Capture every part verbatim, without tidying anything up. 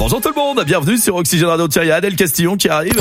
Bonjour tout le monde, bienvenue sur Oxygène Radio. Tiens, il y a Adèle Castillon qui arrive.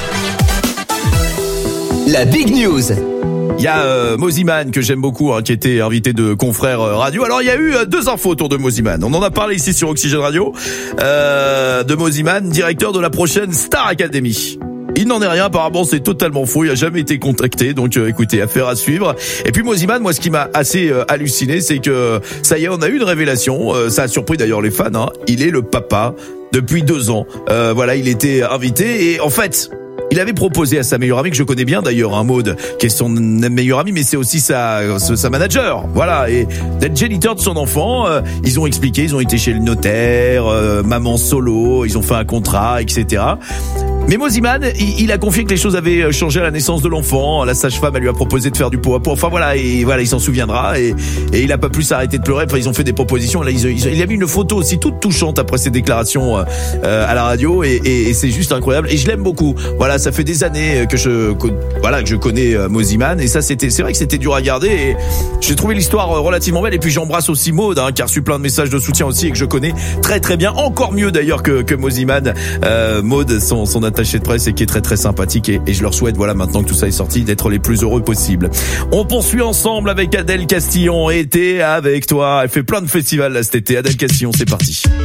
La Big News. Il y a euh, Moziman que j'aime beaucoup, hein, qui était invité de Confrères euh, Radio. Alors il y a eu euh, deux infos autour de Moziman. On en a parlé ici sur Oxygène Radio. Euh, de Moziman, directeur de la prochaine Star Academy. Il n'en est rien, apparemment c'est totalement faux, il a jamais été contacté, donc euh, écoutez, affaire à suivre. Et puis Moziman, moi ce qui m'a assez euh, halluciné, c'est que ça y est, on a eu une révélation, euh, ça a surpris d'ailleurs les fans, hein. Il est le papa depuis deux ans. Euh, voilà, il était invité et en fait... il avait proposé à sa meilleure amie, que je connais bien d'ailleurs, hein, Maud, qui est son meilleure amie, mais c'est aussi sa, sa manager, voilà, et d'être géniteur de son enfant. Euh, ils ont expliqué, ils ont été chez le notaire, euh, maman solo, ils ont fait un contrat, et cetera. Mais Moziman, il, il a confié que les choses avaient changé à la naissance de l'enfant. La sage-femme, elle lui a proposé de faire du pot à pot. Enfin voilà, et voilà, il s'en souviendra. Et, et il a pas pu s'arrêter de pleurer. Enfin, ils ont fait des propositions. Là, ils, ils, il a mis une photo aussi toute touchante après ses déclarations euh, à la radio. Et, et, et c'est juste incroyable. Et je l'aime beaucoup. Voilà, ça fait des années que je, que, voilà, que je connais euh, Moziman. Et ça, c'était, c'est vrai que c'était dur à garder. Et j'ai trouvé l'histoire relativement belle. Et puis j'embrasse aussi Maud, hein, qui a reçu plein de messages de soutien aussi et que je connais très très bien, encore mieux d'ailleurs que, que Moziman. Euh, Maud, son, son attaché de presse et qui est très très sympathique et, et je leur souhaite, voilà, maintenant que tout ça est sorti, d'être les plus heureux possible. On poursuit ensemble avec Adèle Castillon. Été avec toi, elle fait plein de festivals là cet été. Adèle Castillon, c'est parti.